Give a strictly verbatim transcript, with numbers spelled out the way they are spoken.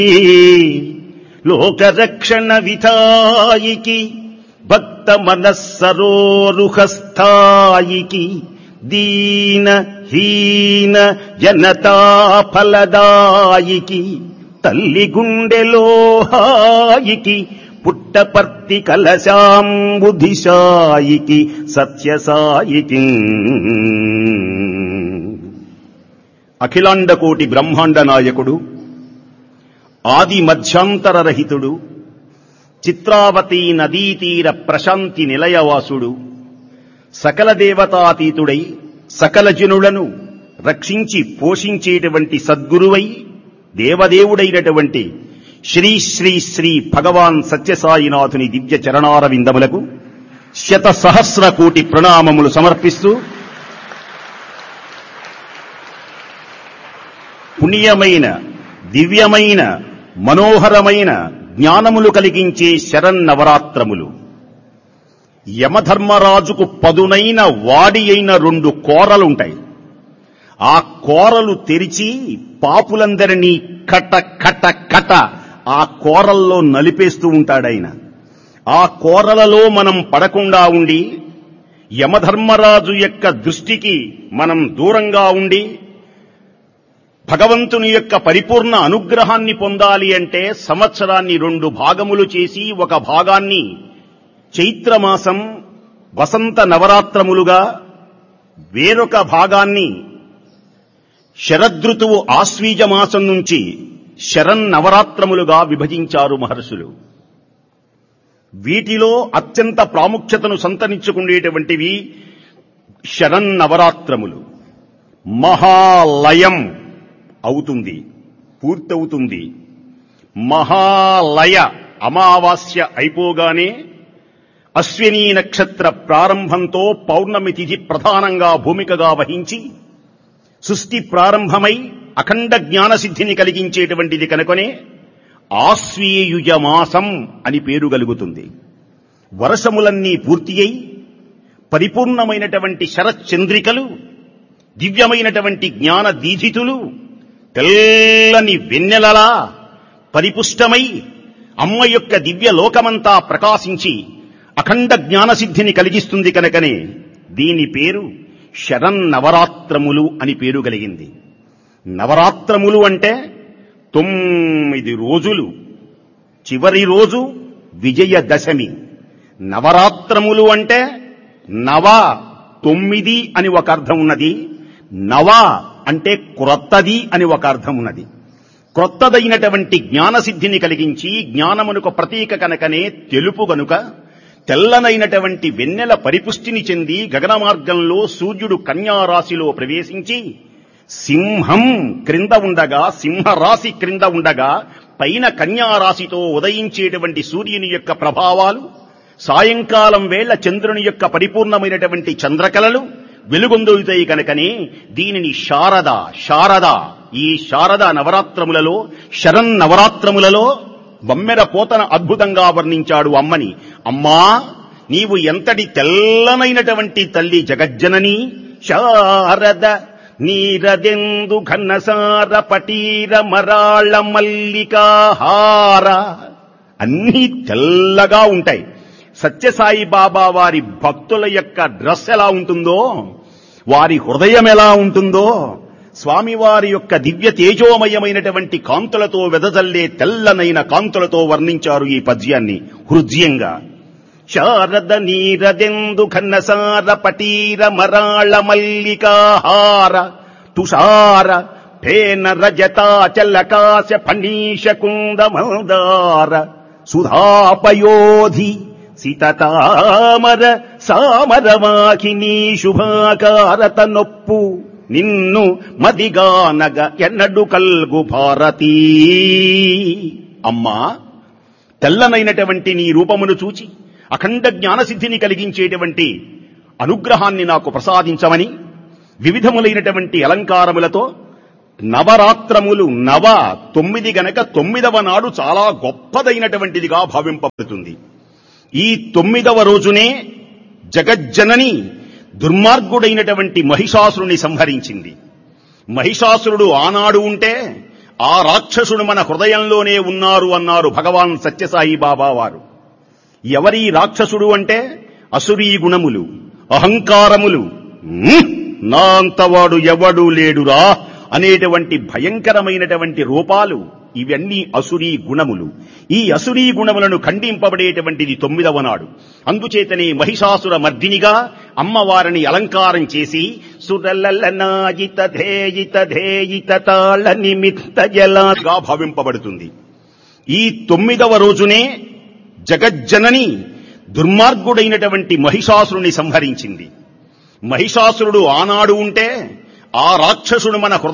లోకరక్షణ విధాయికి భక్త మనస్సరోరుహస్థాయికి దీన హీన జనతా ఫలదాయికి తల్లి గుండెలో హాయికి పుట్టపర్తి కలశాంబుధిశాయికి సత్యసాయికి అఖిలాండకోటి బ్రహ్మాండ నాయకుడు ఆది మధ్యాంతర రహితుడు చిత్రావతీ నదీతీర ప్రశాంతి నిలయవాసుడు సకల దేవతాతీతుడై సకల జనులను రక్షించి పోషించేటువంటి సద్గురువై దేవదేవుడైనటువంటి శ్రీ శ్రీ శ్రీ భగవాన్ సత్యసాయినాథుని దివ్య చరణార విందములకు శత సహస్ర కోటి ప్రణామములు సమర్పిస్తూ పుణ్యమైన దివ్యమైన మనోహరమైన జ్ఞానములు కలిగించే శరన్నవరాత్రములు యమధర్మరాజుకు పదునైన వాడి అయిన రెండు కోరలుంటాయి. ఆ కోరలు తెరిచి పాపులందరినీ కట కట కట ఆ కోరల్లో నలిపేస్తూ ఉంటాడాయన. ఆ కోరలలో మనం పడకుండా ఉండి యమధర్మరాజు యొక్క దృష్టికి మనం దూరంగా ఉండి భగవంతుని యొక్క పరిపూర్ణ అనుగ్రహాన్ని పొందాలి అంటే సంవత్సరాన్ని రెండు భాగములు చేసి ఒక భాగాన్ని చైత్రమాసం వసంత నవరాత్రములుగా వేరొక భాగాన్ని శరదృతువు ఆశ్వీజ మాసం నుంచి శరన్నవరాత్రములుగా విభజించారు మహర్షులు. వీటిలో అత్యంత ప్రాముఖ్యతను సంతరించుకునేటువంటివి శరన్నవరాత్రములు. మహాలయం అవుతుంది, పూర్తవుతుంది. మహాలయ అమావాస్య అయిపోగానే అశ్వినీ నక్షత్ర ప్రారంభంతో పౌర్ణమి తిథి ప్రధానంగా భూమికగా వహించి సృష్టి ప్రారంభమై అఖండ జ్ఞానసిద్ధిని కలిగించేటువంటిది కనుకనే ఆశ్వీయుజ మాసం అని పేరు కలుగుతుంది. వర్షములన్నీ పూర్తి అయి పరిపూర్ణమైనటువంటి శరచంద్రికలు, దివ్యమైనటువంటి జ్ఞాన దీధితులు తెల్లని వెన్నెలలా పరిపుష్టమై అమ్మ యొక్క దివ్య లోకమంతా ప్రకాశించి అఖండ జ్ఞానసిద్ధిని కలిగిస్తుంది కనుకనే దీని పేరు శరన్నవరాత్రములు అని పేరు కలిగింది. నవరాత్రములు అంటే తొమ్మిది రోజులు, చివరి రోజు విజయదశమి. నవరాత్రములు అంటే నవ తొమ్మిది అని ఒక అర్థం ఉన్నది, నవ అంటే క్రొత్తది అని ఒక అర్థం ఉన్నది. క్రొత్తదైనటువంటి జ్ఞానసిద్ధిని కలిగించి జ్ఞానమునకు ప్రతీక కనుకనే తెలుపు గనుక తెల్లనైనటువంటి వెన్నెల పరిపుష్టిని చెంది గగన మార్గంలో సూర్యుడు కన్యారాశిలో ప్రవేశించి సింహం క్రింద ఉండగా, సింహరాశి క్రింద ఉండగా పైన కన్యారాశితో ఉదయించేటువంటి సూర్యుని యొక్క ప్రభావాలు, సాయంకాలం వేళ చంద్రుని యొక్క పరిపూర్ణమైనటువంటి చంద్రకళలు వెలుగొందుతాయి కనుకనే దీనిని శారద శారద ఈ శారద నవరాత్రములలో శరన్నవరాత్రములలో బమ్మెర పోతన అద్భుతంగా వర్ణించాడు అమ్మని. అమ్మా, నీవు ఎంతటి తెల్లనైనటువంటి తల్లి జగజ్జనని. శారద నీరదెందు ఘనసార పటీర మరాళ మల్లికాహార అన్నీ తెల్లగా ఉంటాయి. సత్యసాయి బాబా వారి భక్తుల యొక్క డ్రెస్ ఎలా ఉంటుందో, వారి హృదయం ఎలా ఉంటుందో, స్వామివారి యొక్క దివ్య తేజోమయమైనటువంటి కాంతులతో వెదజల్లే తెల్లనైన కాంతులతో వర్ణించారు ఈ పద్యాన్ని హృద్యంగా. శారద నీరదెందు ఘనసార పటీర మరాళ మల్లికాహార తుషార ఫేన రజతాచలకాశ ఫణీష కుందమదార సుధాపయోధి సితతామర సామరవాకినీ శుభాకారత నొప్పు నిన్ను మదిగానగ ఎన్నడు కల్గు భారతీ. అమ్మా, తెల్లనైనటువంటి నీ రూపమును చూచి అఖండ జ్ఞానసిద్ధిని కలిగించేటువంటి అనుగ్రహాన్ని నాకు ప్రసాదించమని వివిధములైనటువంటి అలంకారములతో నవరాత్రములు నవ తొమ్మిది గనక తొమ్మిదవ నాడు చాలా గొప్పదైనటువంటిదిగా భావింపబడుతుంది. ఈ తొమ్మిదవ రోజునే జగజ్జనని దుర్మార్గుడైనటువంటి మహిషాసురుని సంహరించింది. మహిషాసురుడు ఆనాడు ఉంటే ఆ రాక్షసుడు మన హృదయంలోనే ఉన్నారు అన్నారు భగవాన్ సత్యసాయి బాబా వారు. ఎవరి రాక్షసుడు అంటే అసురీ గుణములు, అహంకారములు, నా అంతవాడు ఎవడూ లేడురా అనేటువంటి భయంకరమైనటువంటి రూపాలు, ఇవన్నీ అసురీ గుణములు. ఈ అసురీ గుణములను ఖండింపబడేటువంటిది తొమ్మిదవ నాడు. అందుచేతనే మహిషాసుర మర్దినిగా అమ్మవారిని అలంకారం చేసి సురలలనాయిత ధేయిత ధేయిత తాళ నిమిత్త జలాగా భావింపబడుతుంది. ఈ తొమ్మిదవ రోజునే జగజ్జనని దుర్మార్గుడైనటువంటి మహిషాసురుని సంహరించింది. మహిషాసురుడు ఆనాడు ఉంటే ఆ రాక్షసుడు మన హృదయ